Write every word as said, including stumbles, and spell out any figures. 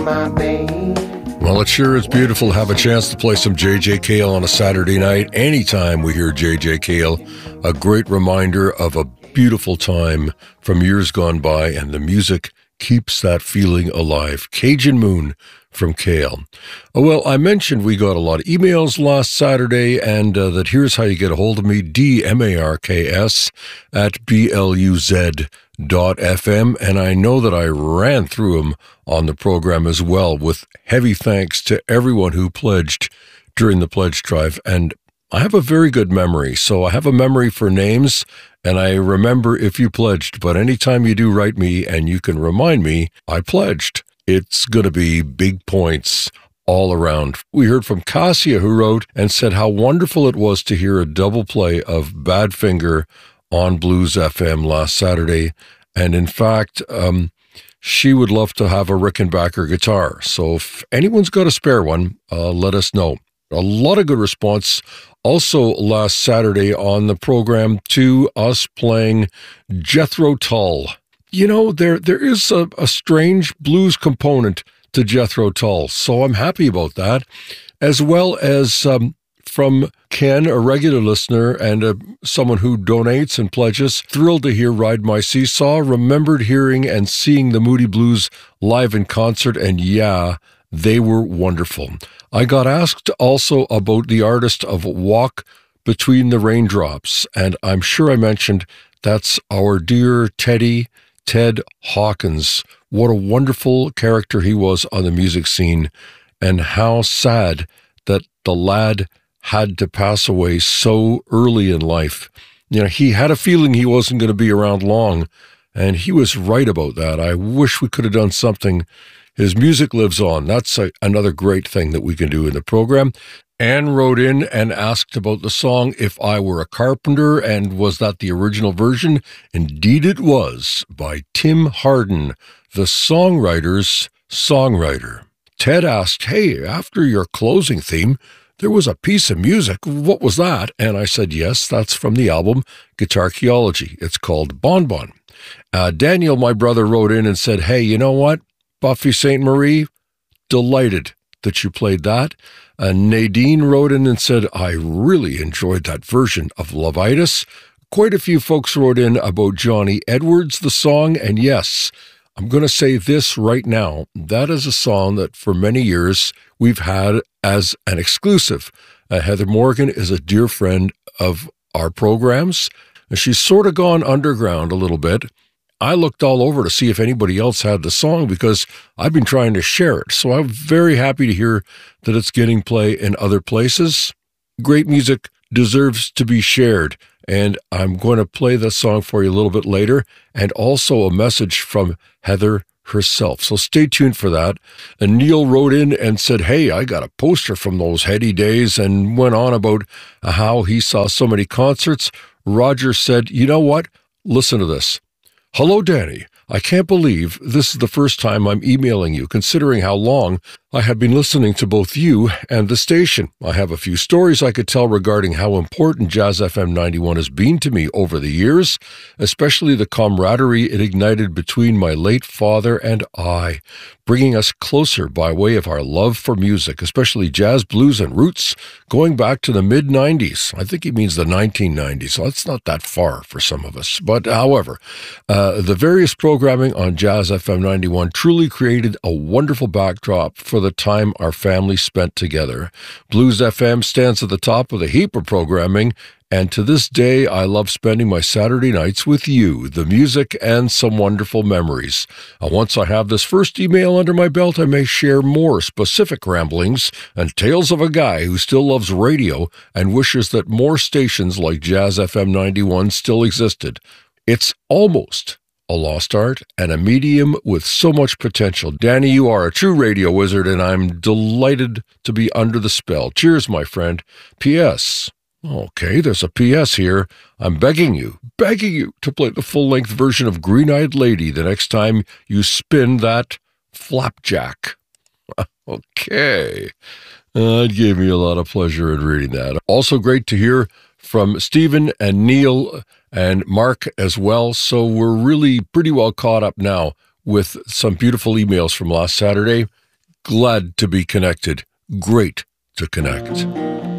my baby. Well, it sure is beautiful to have a chance to play some J J Cale on a Saturday night. Anytime we hear J J Cale, a great reminder of a beautiful time from years gone by, and the music keeps that feeling alive. Cajun Moon from Cale. Oh, well, I mentioned we got a lot of emails last Saturday, and uh, that here's how you get a hold of me, D M A R K S at B L U Z dot F M, and I know that I ran through them on the program as well, with heavy thanks to everyone who pledged during the pledge drive. And I have a very good memory, so I have a memory for names, and I remember if you pledged, but anytime you do write me and you can remind me, I pledged. It's going to be big points all around. We heard from Cassia, who wrote and said how wonderful it was to hear a double play of Badfinger on Blues F M last Saturday. And in fact, um, she would love to have a Rickenbacker guitar. So if anyone's got a spare one, uh, let us know. A lot of good response also last Saturday on the program to us playing Jethro Tull. You know, there there is a, a strange blues component to Jethro Tull, so I'm happy about that, as well as um, from Ken, a regular listener and uh, someone who donates and pledges. Thrilled to hear Ride My Seesaw. Remembered hearing and seeing the Moody Blues live in concert, and yeah, they were wonderful. I got asked also about the artist of Walk Between the Raindrops, and I'm sure I mentioned that's our dear Teddy, Ted Hawkins. What a wonderful character he was on the music scene, and how sad that the lad had to pass away so early in life. You know, he had a feeling he wasn't going to be around long, and he was right about that. I wish we could have done something. His music lives on. That's a, another great thing that we can do in the program. Anne wrote in and asked about the song If I Were a Carpenter, and was that the original version? Indeed it was, by Tim Hardin, the songwriter's songwriter. Ted asked, hey, after your closing theme, there was a piece of music. What was that? And I said, yes, that's from the album Guitarcheology. It's called Bon Bon. Uh, Daniel, my brother, wrote in and said, hey, you know what? Buffy Sainte Marie, delighted that you played that. Uh, Nadine wrote in and said, I really enjoyed that version of Lovitis. Quite a few folks wrote in about Johnny Edwards, the song, and yes, I'm going to say this right now. That is a song that for many years we've had as an exclusive. Uh, Heather Morgan is a dear friend of our programs. She's sort of gone underground a little bit. I looked all over to see if anybody else had the song because I've been trying to share it. So I'm very happy to hear that it's getting play in other places. Great music deserves to be shared. And I'm going to play the song for you a little bit later, and also a message from Heather herself. So stay tuned for that. And Neil wrote in and said, hey, I got a poster from those heady days, and went on about how he saw so many concerts. Roger said, you know what? Listen to this. Hello, Danny. I can't believe this is the first time I'm emailing you, considering how long I have been listening to both you and the station. I have a few stories I could tell regarding how important Jazz F M ninety-one has been to me over the years, especially the camaraderie it ignited between my late father and I, bringing us closer by way of our love for music, especially jazz, blues, and roots, going back to the mid nineties. I think he means the nineteen nineties, so that's not that far for some of us. But however, uh, the various programming on Jazz F M ninety-one truly created a wonderful backdrop for the time our family spent together. Blues F M stands at the top of the heap of programming, and to this day, I love spending my Saturday nights with you, the music, and some wonderful memories. Uh, once I have this first email under my belt, I may share more specific ramblings and tales of a guy who still loves radio and wishes that more stations like Jazz F M ninety-one still existed. It's almost a lost art, and a medium with so much potential. Danny, you are a true radio wizard, and I'm delighted to be under the spell. Cheers, my friend. P S Okay, there's a P S here. I'm begging you, begging you to play the full-length version of Green-Eyed Lady the next time you spin that flapjack. Okay. Uh, it gave me a lot of pleasure in reading that. Also great to hear from Stephen and Neil and Mark as well. So we're really pretty well caught up now with some beautiful emails from last Saturday. Glad to be connected. Great to connect.